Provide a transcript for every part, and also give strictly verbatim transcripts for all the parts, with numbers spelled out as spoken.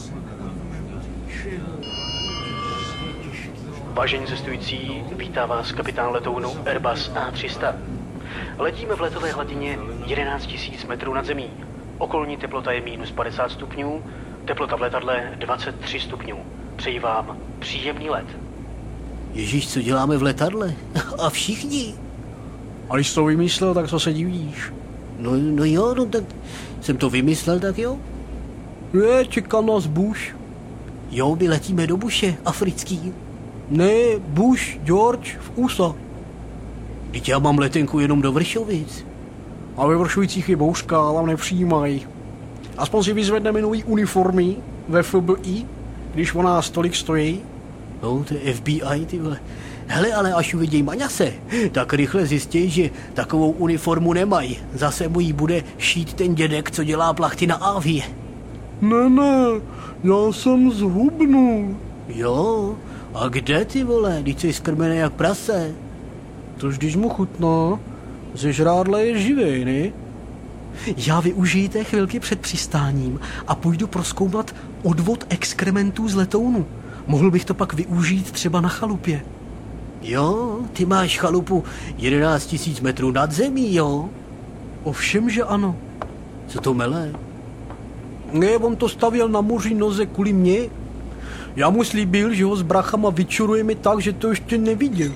Vážení cestující, vítá vás kapitán letounu Airbus A tři sta. Letíme v letové hladině jedenáct tisíc metrů nad zemí. Okolní teplota je minus padesát stupňů, teplota v letadle dvacet tři stupňů. Přeji vám příjemný let. Ježíš, co děláme v letadle? A všichni? A když jsi to vymyslel, tak co se divíš? No, no jo, no tak jsem to vymyslel, tak jo. Je, čeká nás Bush. Jo, my letíme do Bushe, africký. Ne, Bush, George, v U S A. Vždyť já mám letenku jenom do Vršovic. A ve Vršovicích je bouřka, ale nepřijímají. Aspoň si vyzvedneme nový uniformy ve F B I, když o nás tolik stojí. No, to je F B I, ty vole. Hele, ale až uvidí Maňase, tak rychle zjistí, že takovou uniformu nemají. Zase mu jí bude šít ten dědek, co dělá plachty na Avie. Ne, ne, já jsem zhubnul. Jo, a kde, ty vole, když jsi skrmený jak prase? Tož když mu chutná, ze žrádle je živej, ne? Já využiji té chvilky před přistáním a půjdu prozkoumat odvod exkrementů z letounu. Mohl bych to pak využít třeba na chalupě. Jo, ty máš chalupu jedenáct tisíc metrů nad zemí, jo? Ovšem, že ano. Co to mele? Ne, on to stavěl na moři noze kvůli mě. Já mu slíbil, že ho s brachama vyčurujeme tak, že to ještě neviděl.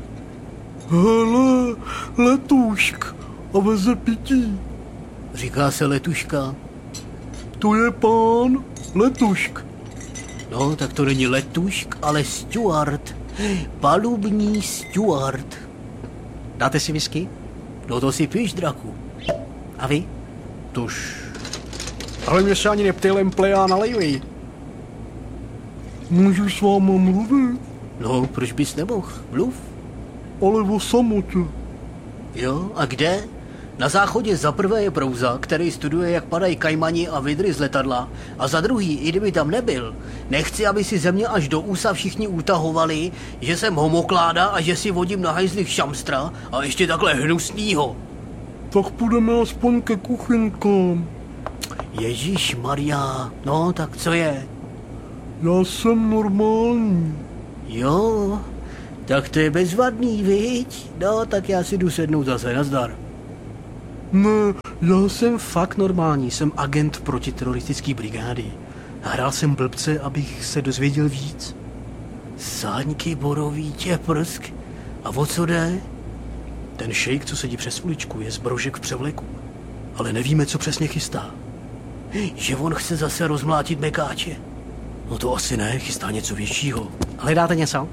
Hele, letušk a veze pití. Říká se letuška. To je pán letušk. No, tak to není letušk, ale steward. Palubní steward. Dáte si whisky? No to si píš, draku. A vy? Tož. Ale mě se ani neptej, lemple a nalejvej. Můžu s váma mluvit? No, proč bys nemohl? Mluv. Ale o samotě. Jo, a kde? Na záchodě za prvé je Prouza, který studuje, jak padají kajmani a vidry z letadla. A za druhý, i kdyby tam nebyl, nechci, aby si ze mě až do úsa všichni utahovali, že jsem homokláda a že si vodím na hajzlích šamstra a ještě takhle hnusnýho. Tak půjdeme aspoň ke kuchynkám. Ježíš Maria, no tak co je? Já jsem normální. Jo, tak to je bezvadný, viď? No, tak já si jdu sednout zase, nazdar. Ne, Já jsem fakt normální, jsem agent protiteroristické brigády. Hrál jsem blbce, abych se dozvěděl víc. Sáňky borový tě prsk. A o co jde? Ten šejk, co sedí přes uličku, je zbrožek v převleku. Ale nevíme, co přesně chystá. Že on chce zase rozmlátit mekáče. No to asi ne, chystá něco většího. Hledáte něco?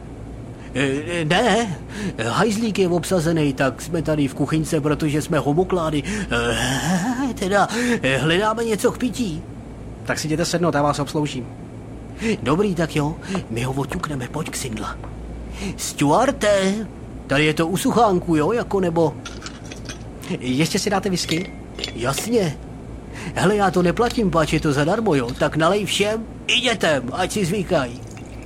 E, ne, hajzlík je obsazený, tak jsme tady v kuchyňce, protože jsme homoklády. E, teda hledáme něco k pití. Tak si jděte sednout, já vás obsloužím. Dobrý, tak jo, my ho oťukneme, pojď k Sindla. Stuarte, tady je to u suchánku, jo, jako nebo... Ještě si dáte whisky? Jasně. Hele, já to neplatím, páč je to zadarmo, jo, tak nalej všem i dětem, ať si zvykají.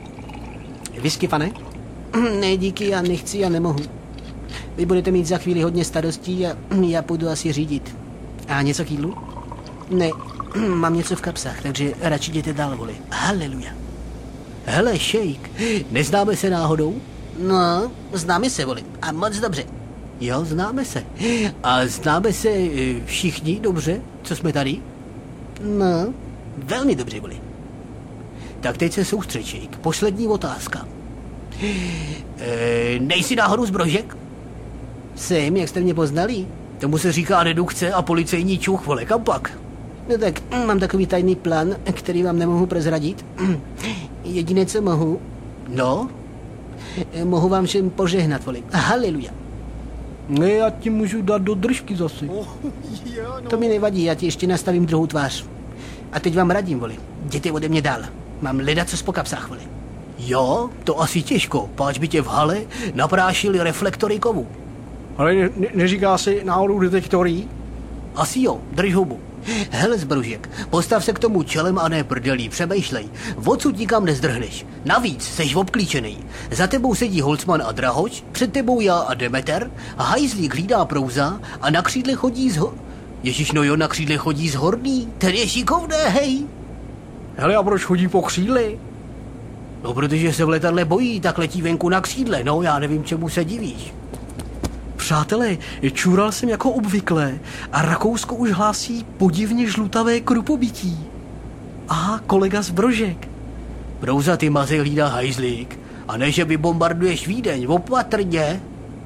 Whisky, pane? Ne, díky, já nechci, já nemohu. Vy budete mít za chvíli hodně starostí a já půjdu asi řídit. A něco k jídlu? Ne, mám něco v kapsách, takže radši jděte dál, voli. Haleluja. Hele, šejk, neznáme se náhodou? No, známe se, voli, a moc dobře. Jo, známe se. A známe se všichni dobře, co jsme tady? No, velmi dobře, voli. Tak teď se soustřeď, šejk. Poslední otázka. E, nejsi náhodou zbrožek? Jsem, jak jste mě poznali. Tomu se říká redukce a policejní čuch, vole, kam pak? No tak, mám takový tajný plán, který vám nemohu prozradit. Jediné, co mohu, no, mohu vám všem požehnat, vole. Haleluja. Ne, já ti můžu dát do držky zase. Oh, jo, no. To mi nevadí, já ti ještě nastavím druhou tvář. A teď vám radím, vole, jděte ode mě dál. Mám ledaco po kapsách, vole. Jo, to asi těžko, páč by tě v hale naprášili reflektory kovu. Ale ne, ne, neříká si náhodou detektory? Asi jo, drž hubu. Hele, zbružek, postav se k tomu čelem a ne prdelí, přemýšlej. Odsud nikam nezdrhneš. Navíc seš obklíčený. Za tebou sedí Holcman a Drahoč, před tebou já a Demeter, a hajzlík hlídá Prouza a na křídle chodí z ho... Ježiš, no jo, na křídle chodí z Horný, ten je šikovné, hej. Hele, a proč chodí po křídli? No, protože se v letadle bojí, tak letí venku na křídle. No, já nevím, čemu se divíš. Přátelé, čural jsem jako obvykle a Rakousko už hlásí podivně žlutavé krupobytí. Aha, kolega z Brožek. Brouza, ty maze hlídá hajzlík. A ne, že vybombarduješ Vídeň, opatrně.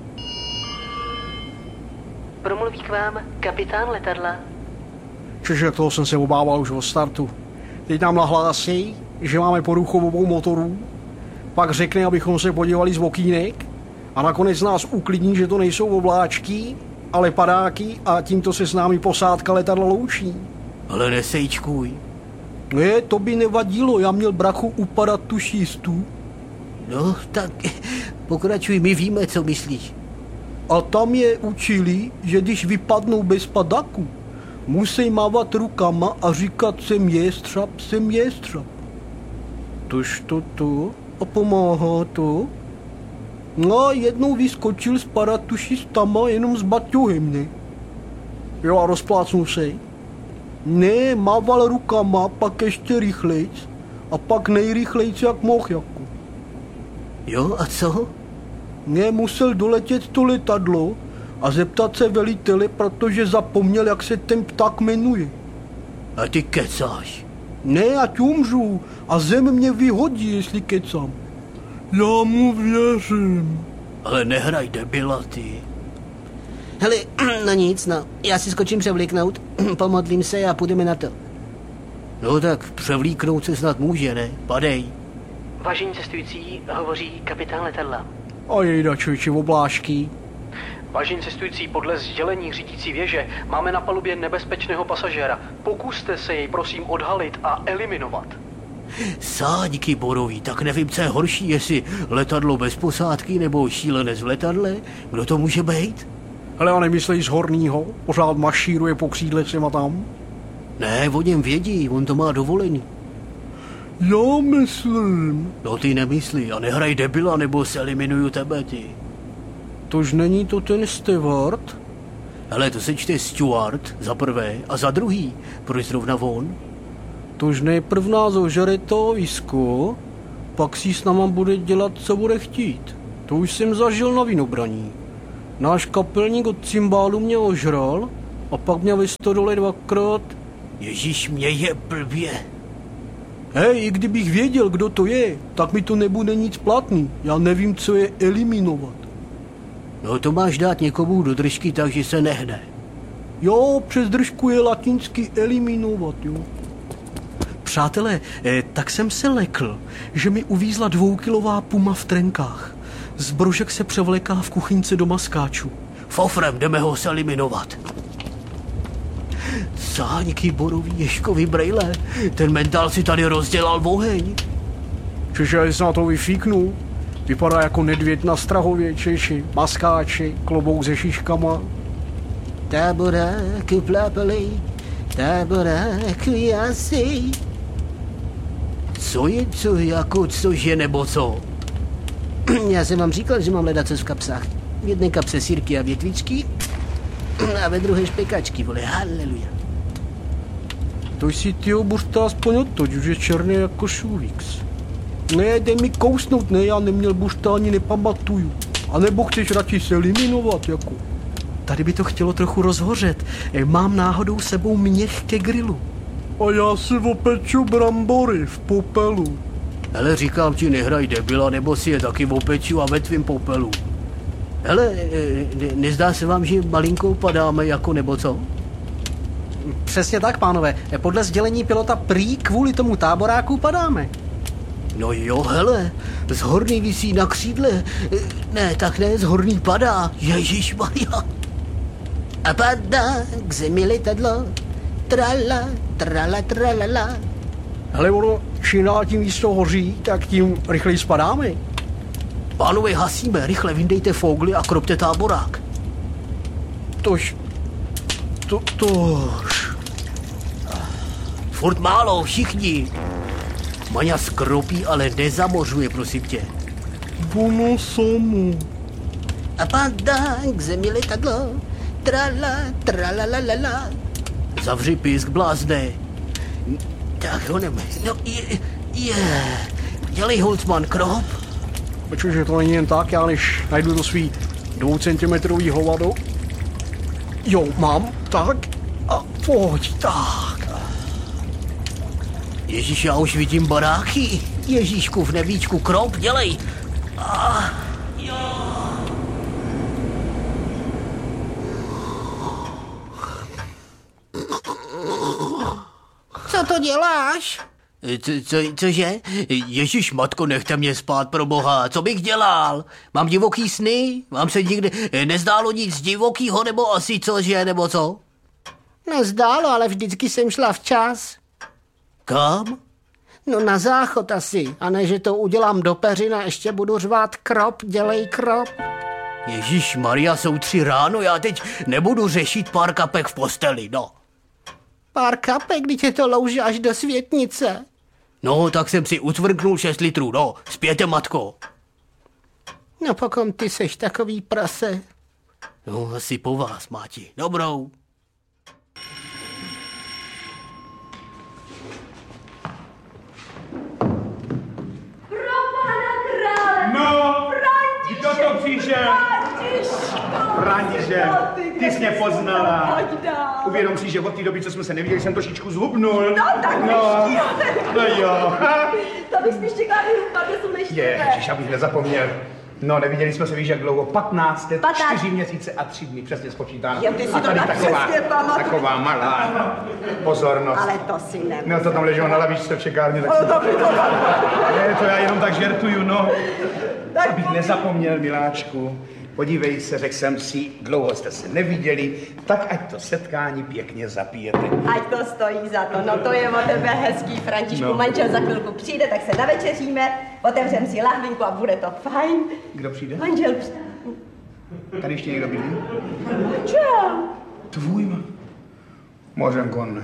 Promluví k vám kapitán letadla. Čiže toho jsem se obával už od startu. Teď nám nahlásí, že máme poruchu obou motorů, pak řekne, abychom se podívali z okýnek a nakonec nás uklidní, že to nejsou obláčky, ale padáky a tímto se s námi posádka letadla loučí. Ale nesejčkuj. Ne, to by nevadilo, já měl brachu u paratušistů. No, tak pokračuj, my víme, co myslíš. A tam je učili, že když vypadnou bez padáku, musí mávat rukama a říkat jsem jestřab, jsem jestřab. Tož to to a pomáhá to. No a jednou vyskočil s paratušistama jenom s baťohem, ne? Jo, a rozplácnul se. Ne, mával rukama, pak ještě rychlejc a pak nejrychlejc jak mohl jako. Jo, a co? Ne, musel doletět to letadlo a zeptat se velitele, protože zapomněl, jak se ten pták jmenuje. A ty kecáš. Ne, ať umřu a zem mě vyhodí, jestli kecám. Já mu věřím. Ale nehraj debila, ty. Hele, no nic, no. Já si skočím převlíknout, pomodlím se a půjdeme na to. No tak převlíknout se snad může, ne? Padej. Vážení cestující, hovoří kapitán letadla. A jejda, člověče, oblášky. Vážení cestující, podle sdělení řídící věže máme na palubě nebezpečného pasažéra. Pokuste se jej prosím odhalit a eliminovat. Sáďky borový, tak nevím, co je horší, jestli letadlo bez posádky nebo šílenec v letadle. Kdo to může být? Hele, a nemyslej z horního, pořád mašíruje po křídle sem a tam. Ne, o něm vědí, on to má dovolený. Já myslím. No ty nemyslí a nehraj debila, nebo se eliminuju tebe, ty. Tož není to ten steward? Hele, to se čte Stuart za prvé a za druhý. Proč zrovna on? Tož nejprv nás ožere to visko, pak si s náma bude dělat, co bude chtít. To už jsem zažil na vinobraní. Náš kapelník od cymbálu mě ožral a pak mě ve stodole dvakrát. Ježíš, mě je blbě. Hej, i kdybych věděl, kdo to je, tak mi to nebude nic platný. Já nevím, co je eliminovat. No to máš dát někomu do držky, takže se nehne. Jo, přes držku je latinsky eliminovat, jo. Přátelé, eh, tak jsem se lekl, že mi uvízla dvoukilová puma v trenkách. Zbrožek se převleká v kuchyňce do maskáčů. Fofrem, jdeme ho se eliminovat. Sáňky borový ješkový brejle, ten mentál si tady rozdělal oheň. Čiže se na to vyfíknu. Vypadá jako nedvěd na Strahově, češi, maskáči, klobouk se šiškama. Táboráky plápalej, táboráky jasej. Co je, co jako, cože nebo co? Já jsem vám říkal, že mám ledacos v kapsách. V jedné kapse sýrky a větvičky a ve druhé špekačky, vole, haleluja. To si ty obuřte aspoň odtoď, už je černý jako šuvíks. Ne, dej mi kousnout, ne, já neměl buřta ani nepamatuju. A nebo chceš radši se eliminovat, jako? Tady by to chtělo trochu rozhořet. Eh, Mám náhodou sebou měch ke grilu. A já si opeču brambory v popelu. Hele, říkám ti, nehraj debila, nebo si je taky opeču a ve tvým popelu. Hele, ne, nezdá se vám, že malinko padáme jako nebo co? Přesně tak, pánové. Eh, Podle sdělení pilota prý kvůli tomu táboráku padáme. No jo, hele, z horný visí na křídle. Ne, tak ne, z horný padá. Ježišmarja. A padá k zemi letadlo, trala, trala, tralala. Hele, ono, čím dál tím víc to hoří, tak tím rychleji spadáme. Pánové, hasíme, rychle vyndejte fogly a kropte táborák. Tož, to, tož. Furt málo, všichni. Maňa skropí, ale nezamořuje, prosím tě. Ono samo. A padá k zemi letadlo, trala, tralalalala. Zavři pisk, blázne. Tak honeme. No je, je. Dělej Holzman krop. Počuji, že to není jen tak, já než najdu to svý dvoucentimetrový hovado. Jo, mám, tak. A pojď, tak. Ježíš, já už vidím baráky. Ježíšku, v nebíčku krop, dělej. A, jo. Co to děláš? Co, co, cože? Ježíš matko, nechte mě spát, pro boha. Co bych dělal? Mám divoký sny? Vám se nikdy nezdálo nic divokýho, nebo asi cože, nebo co? Nezdálo, ale vždycky jsem šla včas. Kam? No na záchod asi. A ne, že to udělám do peřin a ještě budu řvát krop, dělej krop. Ježíš Maria, jsou tři ráno, já teď nebudu řešit pár kapek v posteli, no. Pár kapek, když je to louže až do světnice. No, tak jsem si ucvrknul šest litrů, no, zpěte, matko. No pokom ty seš takový prase. No, asi po vás, máti. Dobrou. Pro pana krále! No, kdo to přišel? Františku! František, ty jsi mě poznala. Pojď dál. Uvědom si, že od té doby, co jsme se neviděli, jsem trošičku zhubnul. No, tak no, no jo. To bych spíš čekala, že jsou neštěvé. Ježiš, abych nezapomněl. No, neviděli jsme se, víš, jak dlouho? patnáct let, patnáct. čtyři měsíce a tři dny, přesně spočítáno. Jo, ty si a to tady tak taková, přesně pamatuješ. taková malá pozornost. Ale to si nemůžu. No, to tam leželo na lavičce v čekárně, tak Ale jsem... to by to Ne, to já jenom tak žertuju, no. Tak Abych nezapomněl, miláčku. Podívej se, řekl jsem si, dlouho jste se neviděli, tak ať to setkání pěkně zapijete. Ať to stojí za to, no to je o tebe hezký, Františku. No. Manžel za chvilku přijde, tak se navečeříme, otevřem si lahvinku a bude to fajn. Kdo přijde? Manžel přijde. Tady ještě někdo bydlí? Manžel. Tvůj ma... Mořenko, ne.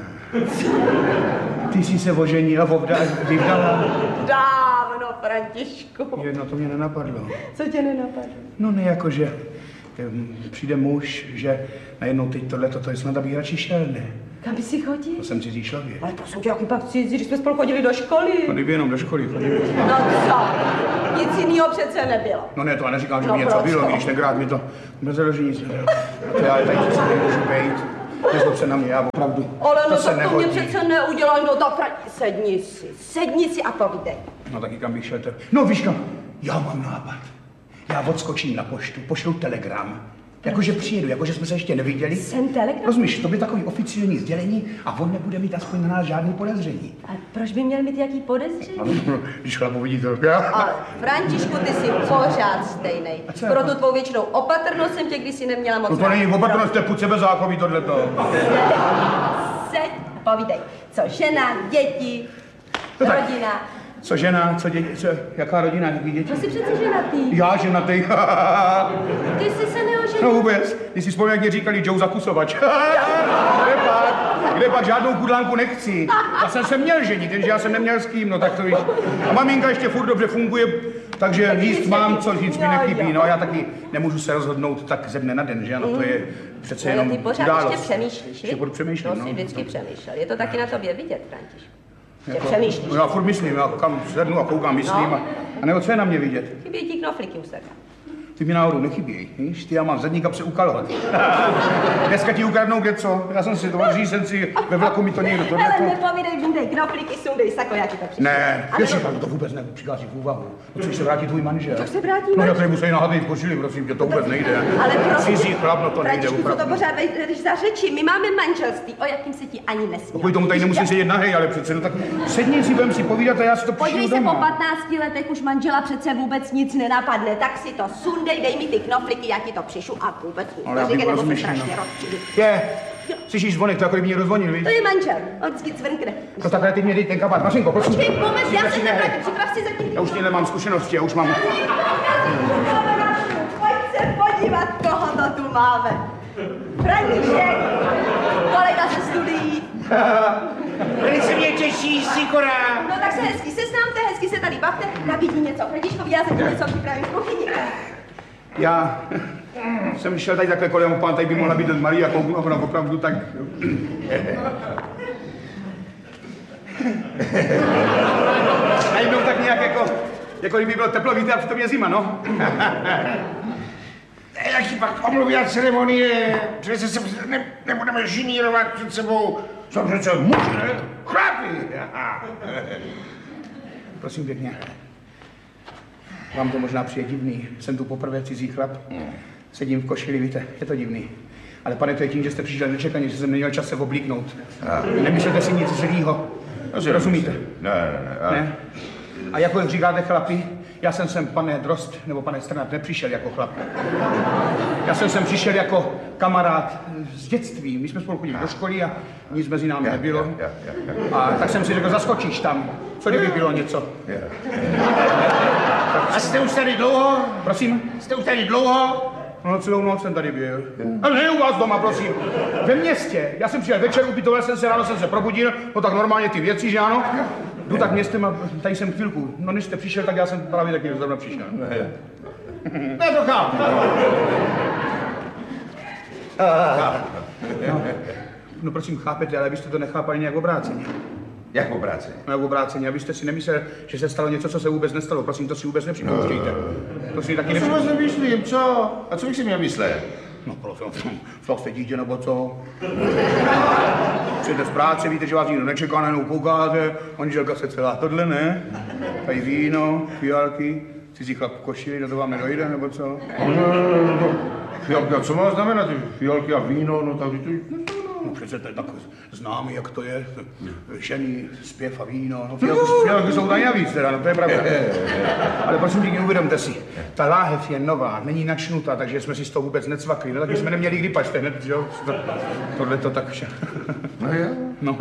Ty jsi se oženila, vovda, vyvdala. Dávno, Františku. Jedno to mě nenapadlo. Co tě nenapadlo? No ne, jakože em, přijde muž, že najednou teď tohleto, to je snad, abych radši šel, ne? Kam by si chodil? To jsem cizí člověk. Ale prosím tě, jaký pak cizí, když jsme spolu chodili do školy. No kdyby jenom do školy chodili. No co? Nic jiného přece nebylo. No ne, to já neříkám, že No by něco proč bylo, to? když tenkrát mi to nezaloží nic. A to já tady přece nemůžu být. Nezlob se na mě, já opravdu. Ale no to se tak to mě nehodí. přece neudělal, no tak Fra- sedni si, sedni si a povídej. No taky kam bych šel. Te... No víš kam, já mám nápad. Já odskočím na poštu, pošlu telegram. Jakože přijedu, jakože jsme se ještě neviděli. Jsem telegram? Rozumíš, to by takový oficiální sdělení a on nebude mít aspoň na nás žádný podezření. A proč by měl mít jaký podezření? No, když chlap uvidí to. Ale Františku, ty jsi pořád stejnej. A co je Pro to? tu tvou věčnou opatrnost jsem tě kdysi neměla moc No to není opatrnost, to je půd sebezáchový tohleto. Seď, povídej. Co žena, děti, No tak. rodina. Co žena, co děti, co, jaká rodina, jaký děti? To jsi přece ženatý. Já ženatý. Ty jsi se neoženil. No vůbec, když si vzpomínám, jak mě říkali Joe Zakusovač. Kde pak? Kde pak žádnou kudlánku nechci. Já jsem se měl ženit, jenže já jsem neměl s kým, no tak to víš. A maminka ještě furt dobře funguje, takže Tak jíst nic mám, nechybí. co nic mi Jo, nechybí. jo. No a já taky nemůžu se rozhodnout tak ze dne na den, že ano, to je přece Ale jenom ty pořád událost. ještě přemýšlíš, Ještě viď? budu přemýšlet, To no. jsi vždycky přemýšlel. Je to taky na tobě vidět, Františku. Že Jako- přemýšlíš. No já furt myslím, já kam sednu a koukám, myslím No. a, a nebo co je na mě vidět? Chybí ti knoflíky u sebe. Ty mi náhodou nechybějí, víš? Ty já mám v zadní kapse u kalhot. Dneska ti ukradnou kde co? Já jsem si to řízenci, ve vlaku mi to někdo tohle Ale to... nepovídej, vindej knoflíky, sundej sako, jak ti to přišlo. Ne, Ale jestli to vůbec nepřichází v úvahu. No, co když se vrátí tvůj manžel? Co se vrátí No, manžel? jak tady musí nahatej v košili, prosím tě, to vůbec nejde. Ale prosím Cizí tě, chlap, no to nejde Františku, co to opravdu. pořád vedeš za řeči? My máme manželství, o jakým se ti ani nesmí. Kvůli tomu tady nemusím sedět nahej, ale přece, no tak sedni si, budem si povídat a já si to Podívej přišlu se, po doma. patnácti letech už manžela přece vůbec nic nenapadne, tak si to sundej, dej mi ty knoflíky, já ti to přišu a vůbec nic Ale já neříkej, bych nebo se rozmyšlím, strašně no. rozčilí. Je, slyšíš zvonek, to jako kdyby mě rozvonil, víš? To je manžel, on vždycky cvrkne. No takhle ty mě dej ten kabát. Mařinko, prosím. Počkej, moment, já se ne. nevrátím, připrav si zatím. Já už někde mám zkušenosti, já už mám... Pojď se podívat, koho to tu máme. František, kolega ze studií. Velice mě těší, Sikora. No tak se hezky seznámte, hezky se tady bavte, nabídí něco Františkovi, já zatím něco připravím v kuchyni. Já jsem šel tady takhle kolem, pán tady by mohla být ten malý a kouknu, a ona opravdu tak... Najednou tak nějak jako, jako kdyby bylo teplo, víte, a přitom je zima, no. Jaký pak omluví a ceremonie, přece se ne, nebudeme žinírovat před sebou. Jsou přece muži, chlapi. Prosím pěkně. Vám to možná přijde divný. Jsem tu poprvé cizí chlap. Sedím v košili, víte, je to divný. Ale pane, to je tím, že jste přišel nečekaně, že jsem neměl čas se oblíknout. Nemyslete si nic zlýho. Rozumíte? Ne, ne, ne. Ne? A jako jak říkáte chlapi, já jsem sem, pane Drost, nebo pane Strnad, nepřišel jako chlap. Já jsem sem přišel jako kamarád z dětství. My jsme spolu chodili do školy a nic mezi námi nebylo. A tak jsem si řekl, zaskočíš tam. Co kdyby bylo něco? A jste už tady dlouho? Prosím? Jste už tady dlouho? No, celou noc jsem tady byl. Ale ne u vás doma, prosím. Ve městě. Já jsem přijel večer, upitoval jsem se, ráno jsem se probudil, no tak normálně ty věci, že ano? Jdu tak městem a tady jsem chvilku. No, než jste přišel, tak já jsem právě taky zrovna přišel. Ne, ne to chápu. No, no, prosím, chápete, ale byste to nechápali nějak obráceně. Jak obráceně? No, jak obráceně, abyste si nemyslel, že se stalo něco, co se vůbec nestalo. Prosím, to si vůbec nepřipouštějte. To si taky Co nepřipouštějte. si myslím, co? A co bych si měl myslet? No, prosím, fakt jste dítě, nebo co? Přijete z práce, víte, že vás nikdo nečeká, najednou koukáte, manželka se celá tohle, ne? Tady víno, fialky, cizí chlap v košili, no to vám nedojde, nebo co? Fialky, a co má znamenat fialky a víno, no tak to... No přece to je tak známý, jak to je, ženy, zpěv a víno, no fialky, fialky jsou tady navíc teda, no to je pravda. Ale prosím pěkně, uvědomte si, ta láhev je nová, není načnutá, takže jsme si z toho vůbec necvakli, no taky jsme neměli kdy pačte hned, že jo? Tohle to tak vše. No jo? No.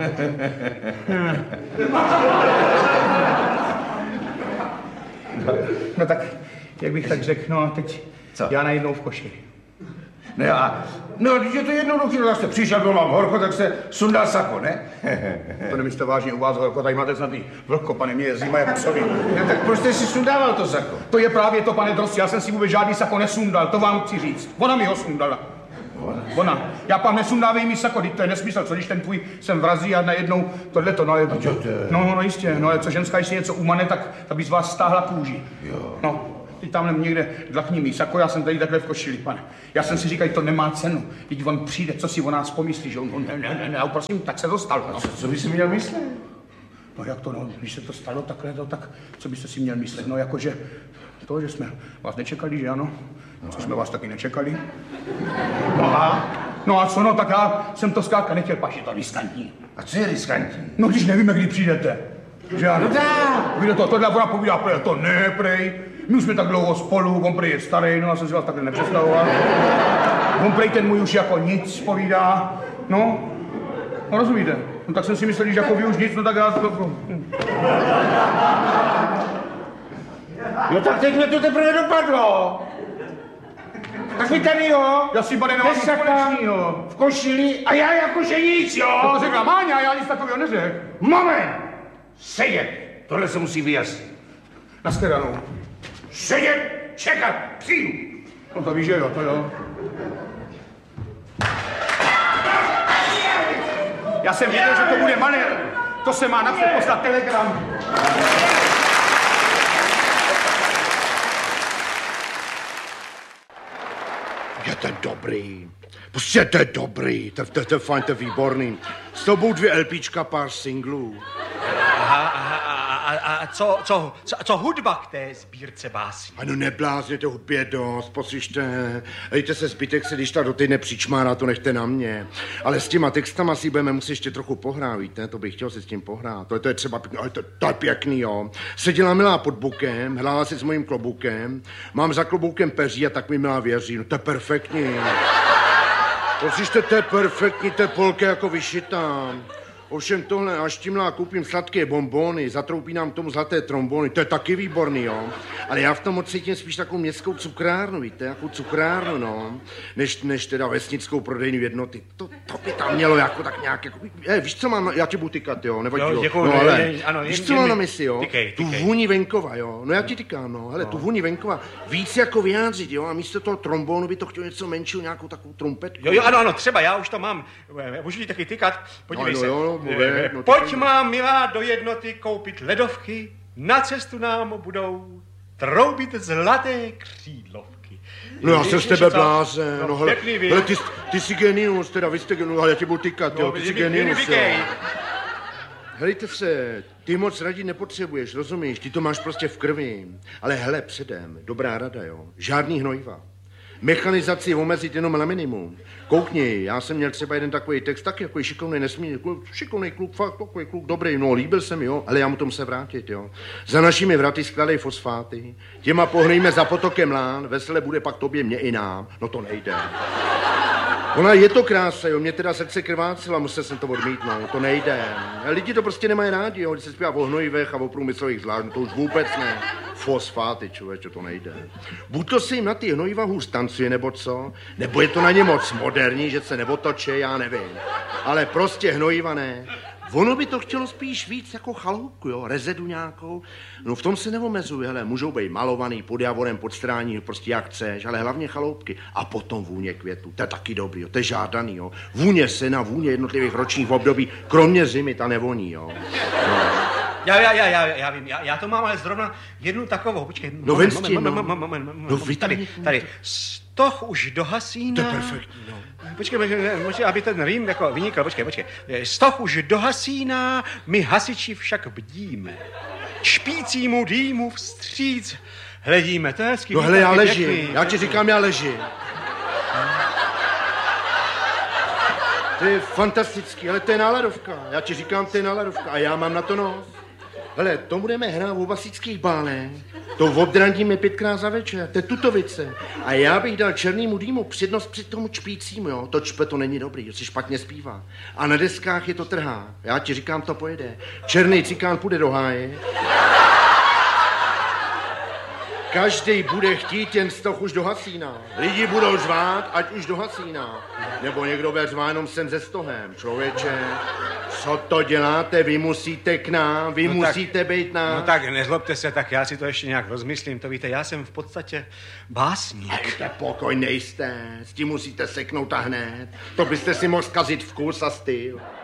No tak, jak bych tak řekl, no teď Co? já najednou v košili. Ne, a, no, když je to jednoduchý, no, tak jste přišel, byl vám horko, tak jste sundal sako, ne? To nemyslíte vážně u vás horko, tady máte snad i vlhko, pane, mě je zima jak psovi. Ne, tak proč jste si sundával to sako? To je právě to, pane Drost, já jsem si vůbec žádný sako nesundal, to vám chci říct. Ona mi ho sundala. Ona. Já pán nesundávej mi sako, to je nesmysl, co když ten tvůj sem vrazí a najednou tohleto, no ale... No, no jistě, no ale co ženská, když si něco umane, tak, tak by z vás stáhla kůži. Jo. No. Teď tam někde dlachní mý sako, já jsem tady takhle v košili, pane. Já jsem si říkal, to nemá cenu. Teď on přijde, co si o nás pomyslí, že on, no, ne, ne, ne, ne, prosím, tak se to stalo. No. Co, co by si měl myslet? No jak to, no, když se to stalo takhle, to, tak co byste si měl myslet? No jakože to, že jsme vás nečekali, že ano? Co jsme vás taky nečekali? No a? No a co, no, tak já jsem to zkrátka nechtěl, pač je to riskantní. A co je riskantní? No když nevíme, kdy přijdete. Že ano? No tak. Víte to, tohle ona povídá, prej, to ne, prej. My už jsme tak dlouho spolu, on prej je starý, no já jsem si vás takhle nepředstavoval. On prej ten můj už jako nic povídá, no. No rozumíte? No tak jsem si myslel, že jako vy už nic, no tak já to... Jo, tak teď mě to teprve dopadlo. Tak vy tady, jo? Já si, pane, nemám nic společnýho. V košili a já jakože nic, jo? To řekla Máňa, já nic takového neřekl. Moment! Sedět! Tohle se musí vyjasnit. Nashledanou. Sedět! Čekat! Přijdu! No to víš, že jo, to jo. Já jsem věděl, že to bude manér. To se má napřed poslat telegram. Je to dobrý. Prostě to je dobrý. To, to, to je fajn, to je výborný. S tobou dvě LPčka, pár singlů. Aha, aha, a, a, a co, co, co, co hudba k té sbírce básní? Ano, neblázněte, hudby je dost, poslyšte. Dejte se zbytek se, když ta do týdne přičmárá, to nechte na mě. Ale s těma textama si budeme muset ještě trochu pohrát, víte, to bych chtěl si s tím pohrát. To, to je třeba pěkný, ale to, to je pěkný, jo. Seděla milá pod bukem, hrála si s mojím kloboukem, mám za kloboukem peří a tak mi milá věří, no to je perfektní. Poslyšte, to je perfektní, to je polka jako vyšitá. Ovšem tohle, až tím koupím sladké bonbony, zatroupí nám tomu zlaté trombony, to je taky výborný, jo. Ale já v tom moc cítím spíš takovou městskou cukrárnu, víte, jako cukrárnu, no, než, než teda vesnickou prodejnu jednoty. To, to by tam mělo jako tak nějak, jako, je, víš, co mám, já ti budu tykat, jo, nevadí, jo, děkuju, no, ale, je, ano, víš, je, co je, mám je, na mysli, jo, tykej, tu tykej. vůni venkova, jo, no já ti tykám, no, hele, no. tu vůni venkova, víc jako vyjádřit, jo, a místo toho trombónu by to chtělo něco menšího, nějakou takovou trumpetku. Jo, jo, ano, ano, třeba, já už to mám, můžu ti taky tykat, podívej no, se. Jo, no, mluvé, no, Pojď má, milá, do jednoty koupit ledovky, na cestu nám budou troubit zlaté křídlovky. No já jsem z tebe blázen, no, no hele, pěkný, hele ty, ty jsi genius, teda vy jste genius, ale já tě budu tykat, jo, ty jsi genius, jo. Helejte se, ty moc radit nepotřebuješ, rozumíš, ty to máš prostě v krvi, ale hele, předem, dobrá rada, jo, žádný hnojiva. Mechanizaci omezit jenom na minimum. Koukni, já jsem měl třeba jeden takový text, taky jako šikovný, nesmírně, šikovný kluk, fakt takový kluk, dobrý, no, líbil se mi, jo, ale já mu tomu se vrátit, jo. Za našimi vraty skládej fosfáty, těma pohnejme za potokem lán, vesele bude pak tobě, mě i nám, no to nejde. Ona je to krása, jo, mě teda srdce krvácela, musel jsem to odmítnout, to nejde. Lidi to prostě nemají rádi, jo, když se zpívá o hnojivech a o průmyslových zvlášť, no to už vůbec ne. Fosfáty, člověče, to nejde. Buď to se jim na ty hnojiva hůř tancuje, nebo co, nebo je to na ně moc moderní, že se neotočí, já nevím. Ale prostě hnojiva ne. Ono by to chtělo spíš víc jako chaloupku, jo, rezedu nějakou. No v tom se neomezuje, hele, můžou být malovaný pod javorem, pod strání, prostě jak chceš, ale hlavně chaloupky. A potom vůně květu, to je taky dobrý, jo, to je žádaný, jo. Vůně sena, vůně jednotlivých ročních období, kromě zimy, ta nevoní, jo. No. Já, já, já, já, já vím, já, já to mám ale zrovna jednu takovou, počkej. No moment, ven s tím, moment, no. moment, moment, moment, No, moment, tady, tady, stoch už dohasíná. To je perfektní, no. Počkej, počkej, aby ten rým jako vynikl, počkej, počkej. Stoch už dohasíná, my hasiči však bdíme. Špícímu dýmu vstříc hledíme, to je hezký. No hele, já ležím, já ti říkám, já ležím. To je fantastický, ale to je náladovka. Já ti říkám, to je náladovka a já mám na to nos. Hele, to budeme hrát v basických bálech. To obdrandíme pětkrát za večer, to je tutovice. A já bych dal černýmu dýmu přednost před tomu čpícímu, jo. To čpe to není dobrý, to si špatně zpívá. A na deskách je to trhá. Já ti říkám, to pojede. Černý cikán půjde do háje. Každý bude chtít, jen stoch už do hasína. Lidi budou řvát, ať už do hasína. Nebo někdo bude řvát jenom sem ze stohem. Člověče, co to děláte? Vy musíte k nám, vy no musíte tak, být nám. No tak nezlobte se, tak já si to ještě nějak rozmyslím. To víte, já jsem v podstatě básník. Dejte pokoj, nejste. S tím musíte seknout a hned. To byste si mohl zkazit vkus a styl.